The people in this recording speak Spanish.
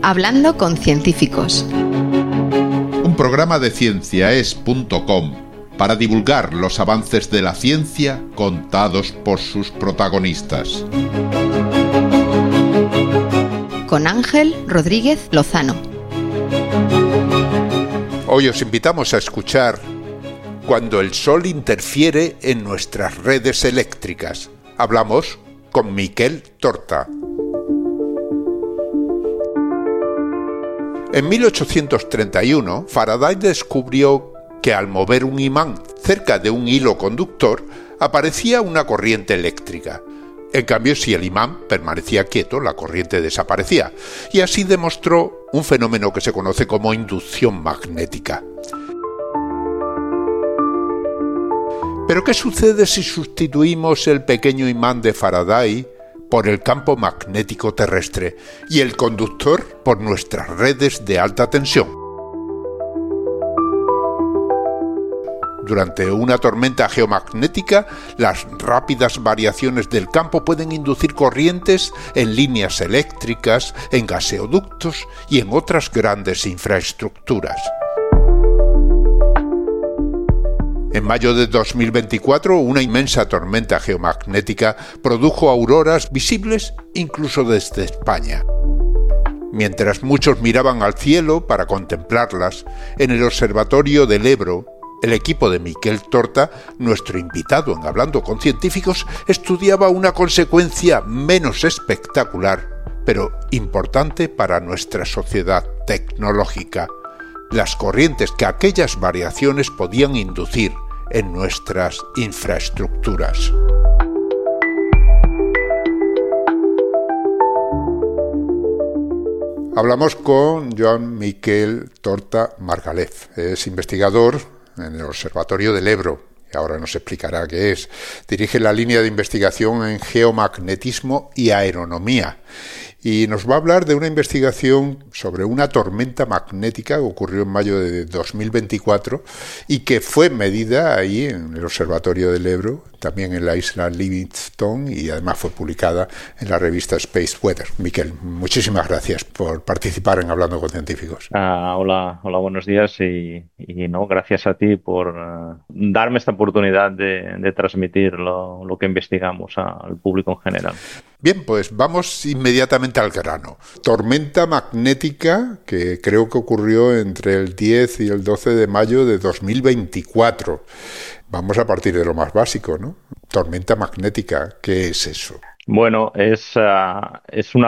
Hablando con científicos. Un programa de cienciaes.com para divulgar los avances de la ciencia contados por sus protagonistas. Con Ángel Rodríguez Lozano. Hoy os invitamos a escuchar Cuando el Sol interfiere en nuestras redes eléctricas. Hablamos con Miquel Torta. En 1831, Faraday descubrió que al mover un imán cerca de un hilo conductor, aparecía una corriente eléctrica. En cambio, si el imán permanecía quieto, la corriente desaparecía. Y así demostró un fenómeno que se conoce como inducción magnética. ¿Pero qué sucede si sustituimos el pequeño imán de Faraday por el campo magnético terrestre y el conductor por nuestras redes de alta tensión? Durante una tormenta geomagnética, las rápidas variaciones del campo pueden inducir corrientes en líneas eléctricas, en gaseoductos y en otras grandes infraestructuras. En mayo de 2024, una inmensa tormenta geomagnética produjo auroras visibles incluso desde España. Mientras muchos miraban al cielo para contemplarlas, en el Observatorio del Ebro, el equipo de Miquel Torta, nuestro invitado en Hablando con Científicos, estudiaba una consecuencia menos espectacular, pero importante para nuestra sociedad tecnológica: las corrientes que aquellas variaciones podían inducir en nuestras infraestructuras. Hablamos con Joan Miquel Torta Margalef. Es investigador en el Observatorio del Ebro, y ahora nos explicará qué es. Dirige la línea de investigación en geomagnetismo y aeronomía, y nos va a hablar de una investigación sobre una tormenta magnética que ocurrió en mayo de 2024 y que fue medida ahí en el Observatorio del Ebro, también en la isla Livingstone, y además fue publicada en la revista Space Weather. Miquel, muchísimas gracias por participar en Hablando con Científicos. Hola, buenos días y gracias a ti por darme esta oportunidad de transmitir lo que investigamos al público en general. Bien, pues vamos inmediatamente al grano. Tormenta magnética que creo que ocurrió entre el 10 y el 12 de mayo de 2024. Vamos a partir de lo más básico, ¿no? Tormenta magnética, ¿qué es eso? Bueno, es una